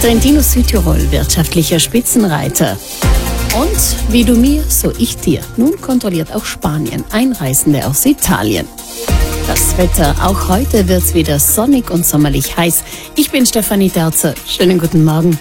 Trentino Südtirol, wirtschaftlicher Spitzenreiter. Und wie du mir, so ich dir. Nun kontrolliert auch Spanien Einreisende aus Italien. Das Wetter, auch heute wird es wieder sonnig und sommerlich heiß. Ich bin Stefanie Terzer. Schönen guten Morgen.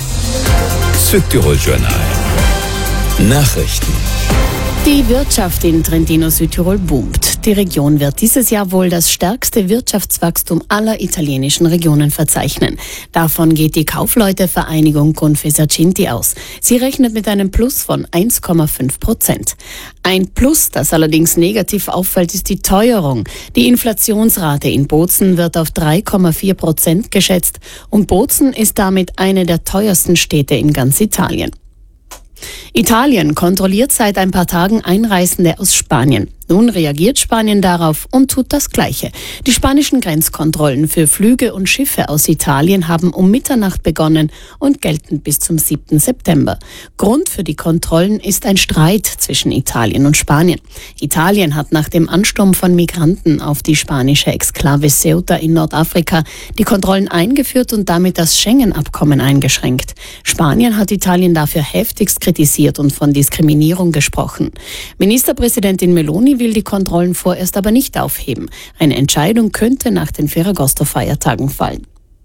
Südtirol Journal. Nachrichten. Die Wirtschaft in Trentino Südtirol boomt. Die Region wird dieses Jahr wohl das stärkste Wirtschaftswachstum aller italienischen Regionen verzeichnen. Davon geht die Kaufleutevereinigung Confesercenti aus. Sie rechnet mit einem Plus von 1,5%. Ein Plus, das allerdings negativ auffällt, ist die Teuerung. Die Inflationsrate in Bozen wird auf 3,4% geschätzt und Bozen ist damit eine der teuersten Städte in ganz Italien. Italien kontrolliert seit ein paar Tagen Einreisende aus Spanien. Nun reagiert Spanien darauf und tut das Gleiche. Die spanischen Grenzkontrollen für Flüge und Schiffe aus Italien haben um Mitternacht begonnen und gelten bis zum 7. September. Grund für die Kontrollen ist ein Streit zwischen Italien und Spanien. Italien hat nach dem Ansturm von Migranten auf die spanische Exklave Ceuta in Nordafrika die Kontrollen eingeführt und damit das Schengen-Abkommen eingeschränkt. Spanien hat Italien dafür heftigst kritisiert und von Diskriminierung gesprochen. Ministerpräsidentin Meloni will die Kontrollen vorerst aber nicht aufheben. Eine Entscheidung könnte nach den Ferragosto-Feiertagen fallen.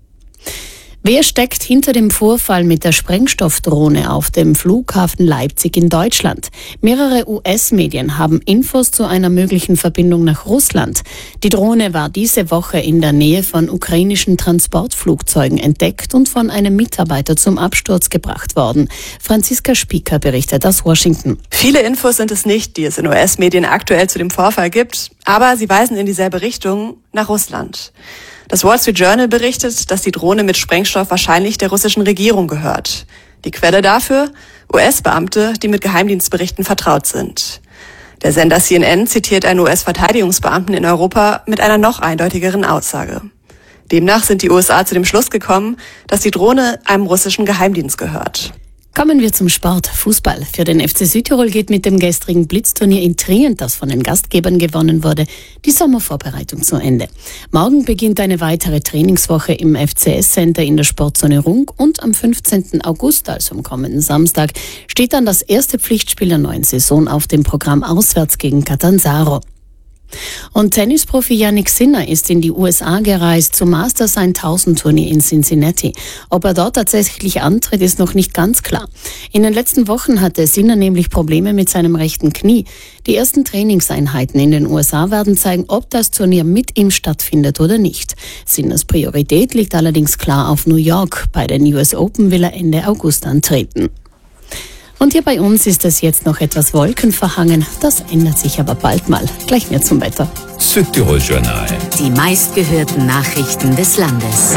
Wer steckt hinter dem Vorfall mit der Sprengstoffdrohne auf dem Flughafen Leipzig in Deutschland? Mehrere US-Medien haben Infos zu einer möglichen Verbindung nach Russland. Die Drohne war diese Woche in der Nähe von ukrainischen Transportflugzeugen entdeckt und von einem Mitarbeiter zum Absturz gebracht worden. Franziska Spieker berichtet aus Washington. Viele Infos sind es nicht, die es in US-Medien aktuell zu dem Vorfall gibt, aber sie weisen in dieselbe Richtung, nach Russland. Das Wall Street Journal berichtet, dass die Drohne mit Sprengstoff wahrscheinlich der russischen Regierung gehört. Die Quelle dafür? US-Beamte, die mit Geheimdienstberichten vertraut sind. Der Sender CNN zitiert einen US-Verteidigungsbeamten in Europa mit einer noch eindeutigeren Aussage. Demnach sind die USA zu dem Schluss gekommen, dass die Drohne einem russischen Geheimdienst gehört. Kommen wir zum Sport. Fußball. Für den FC Südtirol geht mit dem gestrigen Blitzturnier in Trient, das von den Gastgebern gewonnen wurde, die Sommervorbereitung zu Ende. Morgen beginnt eine weitere Trainingswoche im FCS-Center in der Sportzone Rung und am 15. August, also am kommenden Samstag, steht dann das erste Pflichtspiel der neuen Saison auf dem Programm auswärts gegen Catanzaro. Und Tennisprofi Jannik Sinner ist in die USA gereist zum Masters 1000 Turnier in Cincinnati. Ob er dort tatsächlich antritt, ist noch nicht ganz klar. In den letzten Wochen hatte Sinner nämlich Probleme mit seinem rechten Knie. Die ersten Trainingseinheiten in den USA werden zeigen, ob das Turnier mit ihm stattfindet oder nicht. Sinners Priorität liegt allerdings klar auf New York. Bei den US Open will er Ende August antreten. Und hier bei uns ist es jetzt noch etwas wolkenverhangen. Das ändert sich aber bald mal. Gleich mehr zum Wetter. Südtirol Journal. Die meistgehörten Nachrichten des Landes.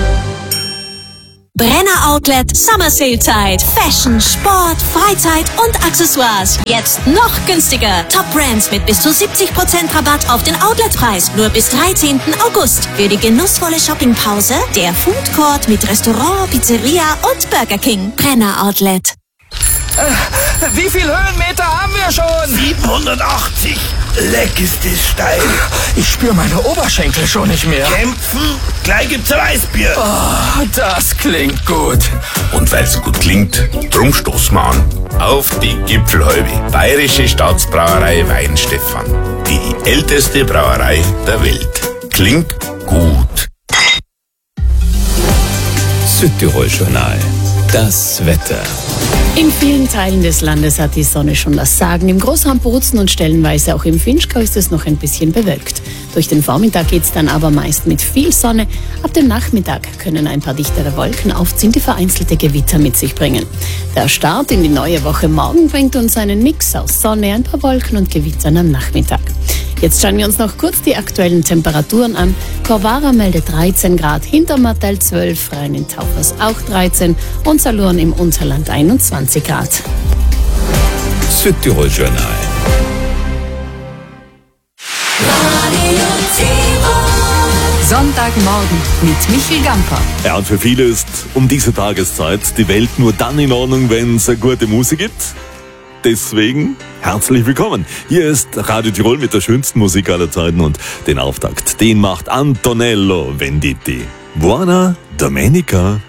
Brenner Outlet Summer Sale Zeit. Fashion, Sport, Freizeit und Accessoires. Jetzt noch günstiger. Top Brands mit bis zu 70% Rabatt auf den Outletpreis. Nur bis 13. August. Für die genussvolle Shoppingpause der Food Court mit Restaurant, Pizzeria und Burger King. Brenner Outlet. Wie viel Höhenmeter haben wir schon? 780. Leck ist das steil. Ich spüre meine Oberschenkel schon nicht mehr. Kämpfen? Gleich gibt's Weißbier. Oh, das klingt gut. Und weil's gut klingt, drum stoßen wir an. Auf die Gipfelhalbe. Bayerische Staatsbrauerei Weinstefan. Die älteste Brauerei der Welt. Klingt gut. Südtirol Journal. Das Wetter. In vielen Teilen des Landes hat die Sonne schon das Sagen. Im Großraum Bozen und stellenweise auch im Finchgau ist es noch ein bisschen bewölkt. Durch den Vormittag geht's dann aber meist mit viel Sonne. Ab dem Nachmittag können ein paar dichtere Wolken aufziehen, die vereinzelte Gewitter mit sich bringen. Der Start in die neue Woche morgen bringt uns einen Mix aus Sonne, ein paar Wolken und Gewittern am Nachmittag. Jetzt schauen wir uns noch kurz die aktuellen Temperaturen an. Corvara meldet 13 Grad, Hintermartel 12, Rhein in Taufers auch 13 und Salurn im Unterland 21 Grad. Südtirol Journal. Sonntagmorgen mit Michel Gamper. Ja, und für viele ist um diese Tageszeit die Welt nur dann in Ordnung, wenn es eine gute Musik gibt. Deswegen herzlich willkommen. Hier ist Radio Tirol mit der schönsten Musik aller Zeiten und den Auftakt, den macht Antonello Venditti. Buona Domenica.